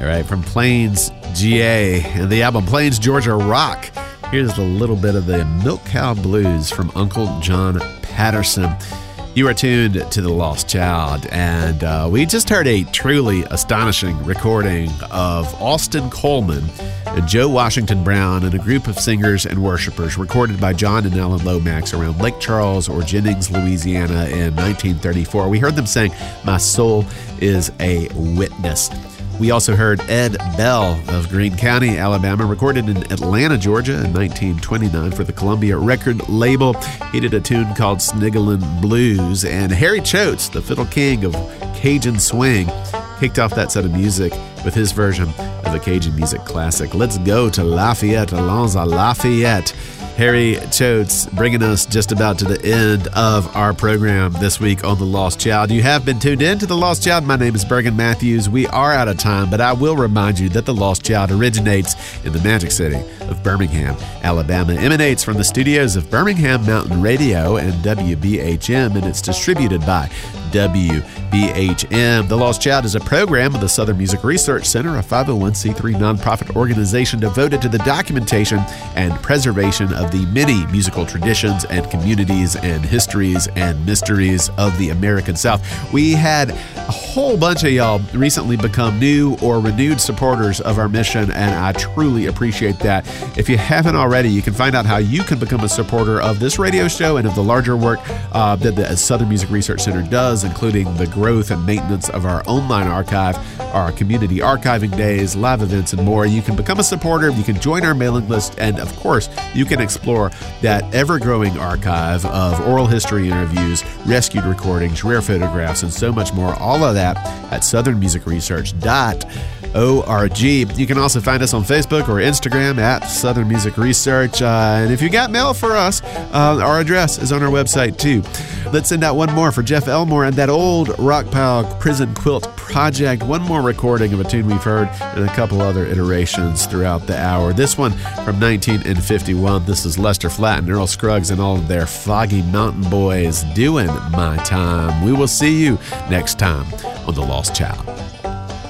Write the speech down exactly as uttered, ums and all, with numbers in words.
All right, from Plains, G A, and the album Plains, Georgia Rock. Here's a little bit of the Milk Cow Blues from Uncle John Patterson. You are tuned to The Lost Child, and uh, we just heard a truly astonishing recording of Austin Coleman and Joe Washington Brown and a group of singers and worshipers, recorded by John and Ellen Lomax around Lake Charles or Jennings, Louisiana in nineteen thirty-four. We heard them sing, "My Soul is a Witness." We also heard Ed Bell of Greene County, Alabama, recorded in Atlanta, Georgia in nineteen twenty-nine for the Columbia record label. He did a tune called Sniggerlin' Blues. And Harry Choates, the fiddle king of Cajun swing, kicked off that set of music with his version of the Cajun music classic, "Let's Go to Lafayette, Allons à Lafayette." Harry Choates bringing us just about to the end of our program this week on The Lost Child. You have been tuned in to The Lost Child. My name is Bergen Matthews. We are out of time, but I will remind you that The Lost Child originates in the magic city of Birmingham, Alabama, emanates from the studios of Birmingham Mountain Radio and W B H M, and it's distributed by W B H M. The Lost Child is a program of the Southern Music Research Center, a five oh one c three nonprofit organization devoted to the documentation and preservation of the many musical traditions and communities and histories and mysteries of the American South. We had a whole bunch of y'all recently become new or renewed supporters of our mission, and I truly appreciate that. If you haven't already, you can find out how you can become a supporter of this radio show and of the larger work uh, that the Southern Music Research Center does, including the growth and maintenance of our online archive, our community archiving days, live events, and more. You can become a supporter, you can join our mailing list, and of course, you can explore that ever-growing archive of oral history interviews, rescued recordings, rare photographs, and so much more. All of that at southern music research dot org. You can also find us on Facebook or Instagram at Southern Music Research. Uh, and if you got mail for us, uh, our address is on our website too. Let's send out one more for Jeff Elmore and that old Rockpile Prison Quilt Project. One more recording of a tune we've heard and a couple other iterations throughout the hour. This one from nineteen fifty-one. This is Lester Flatt and Earl Scruggs and all of their Foggy Mountain Boys doing My Time. We will see you next time on The Lost Child.